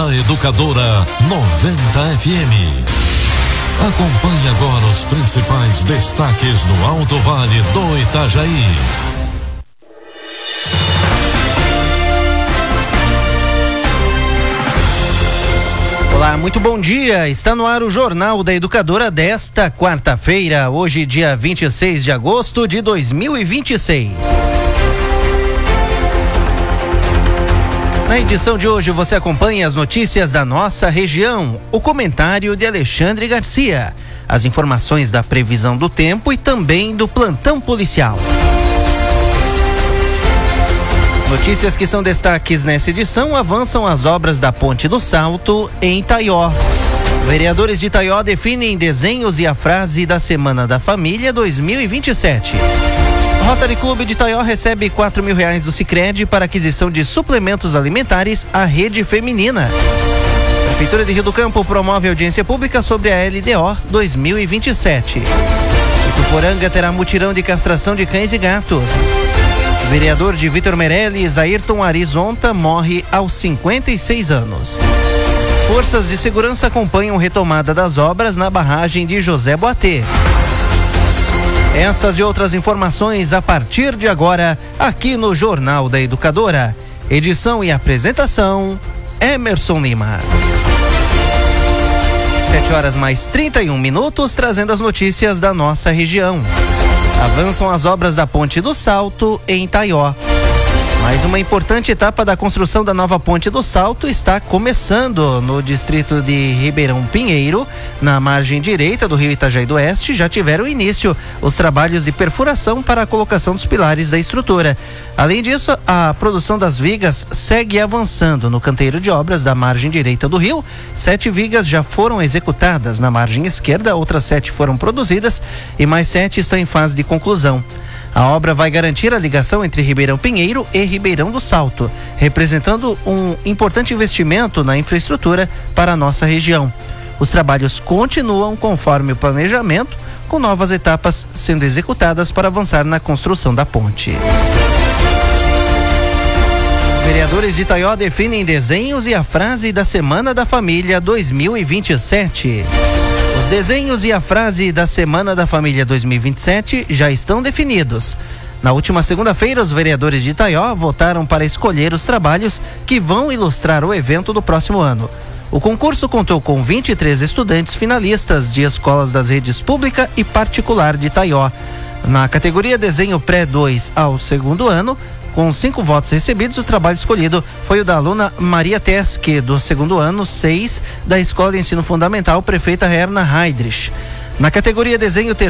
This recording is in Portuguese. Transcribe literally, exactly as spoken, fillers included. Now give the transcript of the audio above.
da Educadora noventa F M. Acompanhe agora os principais destaques do Alto Vale do Itajaí. Olá, muito bom dia. Está no ar o Jornal da Educadora desta quarta-feira, hoje dia vinte e seis de agosto de dois mil e vinte e seis. Na edição de hoje você acompanha as notícias da nossa região, o comentário de Alexandre Garcia, as informações da previsão do tempo e também do plantão policial. Notícias que são destaques nessa edição: avançam as obras da Ponte do Salto em Itaió. Vereadores de Itaió definem desenhos e a frase da Semana da Família dois mil e vinte e sete. Rotary Clube de Itaió recebe quatro mil reais do Sicredi para aquisição de suplementos alimentares à rede feminina. Prefeitura de Rio do Campo promove audiência pública sobre a L D O dois mil e vinte e sete. Ituporanga terá mutirão de castração de cães e gatos. Vereador de Vitor Meirelles, Ayrton Arizonta, morre aos cinquenta e seis anos. Forças de segurança acompanham retomada das obras na barragem de José Boatê. Essas e outras informações a partir de agora, aqui no Jornal da Educadora. Edição e apresentação, Emerson Lima. Sete horas mais trinta e um minutos, trazendo as notícias da nossa região. Avançam as obras da Ponte do Salto em Itaió. Mais uma importante etapa da construção da nova Ponte do Salto está começando no distrito de Ribeirão Pinheiro, na margem direita do rio Itajaí do Oeste. Já tiveram início os trabalhos de perfuração para a colocação dos pilares da estrutura. Além disso, a produção das vigas segue avançando no canteiro de obras da margem direita do rio. Sete vigas já foram executadas na margem esquerda, outras sete foram produzidas e mais sete estão em fase de conclusão. A obra vai garantir a ligação entre Ribeirão Pinheiro e Ribeirão do Salto, representando um importante investimento na infraestrutura para a nossa região. Os trabalhos continuam conforme o planejamento, com novas etapas sendo executadas para avançar na construção da ponte. Vereadores de Itaió definem desenhos e a frase da Semana da Família dois mil e vinte e sete. Os desenhos e a frase da Semana da Família dois mil e vinte e sete já estão definidos. Na última segunda-feira, os vereadores de Itaió votaram para escolher os trabalhos que vão ilustrar o evento do próximo ano. O concurso contou com vinte e três estudantes finalistas de escolas das redes pública e particular de Itaió. Na categoria Desenho Pré dois ao segundo ano, com cinco votos recebidos, o trabalho escolhido foi o da aluna Maria Tesque, do segundo ano seis da Escola de Ensino Fundamental Prefeita Erna Heidrich. Na categoria Desenho